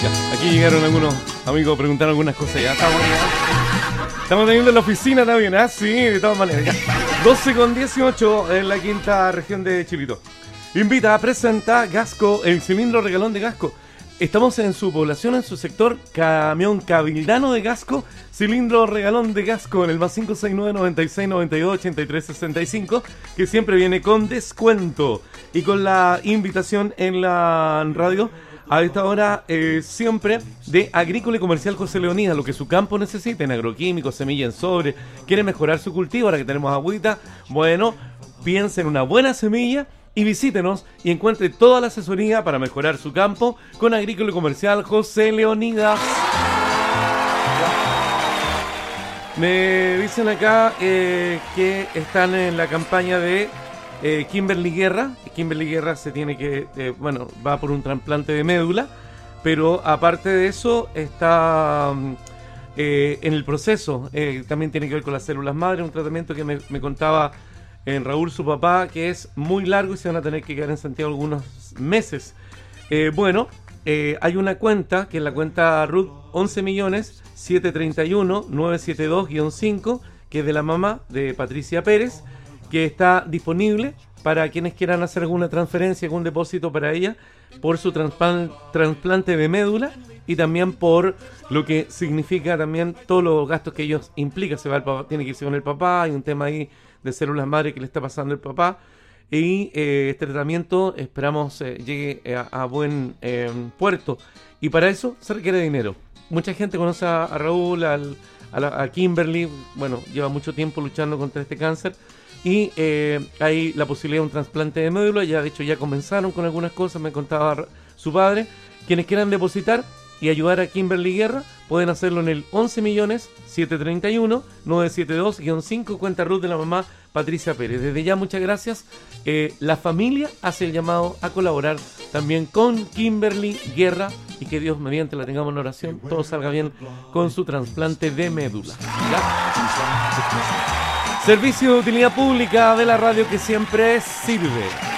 Ya, aquí llegaron algunos amigos a preguntar algunas cosas. Ya estamos teniendo en la oficina también, ¿ah? Sí, de todas maneras. Ya. 12:18 en la quinta región de Chilito. Invita a presentar Gasco, el cilindro regalón de Gasco. Estamos en su población, en su sector, camión cabildano de Gasco, cilindro regalón de Gasco en el más 569-9692-8365, que siempre viene con descuento y con la invitación en la radio a esta hora siempre de Agrícola y Comercial José Leonidas, lo que su campo necesita en agroquímicos, semilla en sobre, quiere mejorar su cultivo ahora que tenemos agüita, bueno, piensa en una buena semilla y visítenos y encuentre toda la asesoría para mejorar su campo con Agrícola y Comercial José Leonidas. Me dicen acá que están en la campaña de Kimberly Guerra. Kimberly Guerra se tiene que, va por un trasplante de médula, pero aparte de eso está en el proceso. También tiene que ver con las células madre, un tratamiento que me contaba en Raúl, su papá, que es muy largo y se van a tener que quedar en Santiago algunos meses. Hay una cuenta, que es la cuenta RUT 11.731.972-5, que es de la mamá de Patricia Pérez, que está disponible para quienes quieran hacer alguna transferencia, algún depósito para ella, por su trasplante de médula y también por lo que significa también todos los gastos que ellos implican. Se va el papá, tiene que irse con el papá, hay un tema ahí de células madre que le está pasando el papá, y este tratamiento esperamos llegue a buen puerto, y para eso se requiere dinero. Mucha gente conoce a Raúl, a Kimberly, bueno, lleva mucho tiempo luchando contra este cáncer, y hay la posibilidad de un trasplante de médula. Ya de hecho ya comenzaron con algunas cosas, me contaba su padre. Quienes quieran depositar y ayudar a Kimberly Guerra pueden hacerlo en el 11.731.972-5, cuenta RUT de la mamá Patricia Pérez. Desde ya muchas gracias. La familia hace el llamado a colaborar también con Kimberly Guerra, y que Dios mediante la tengamos en oración, todo salga bien con su trasplante de médula. ¿Ya? Servicio de utilidad pública de la radio que siempre sirve.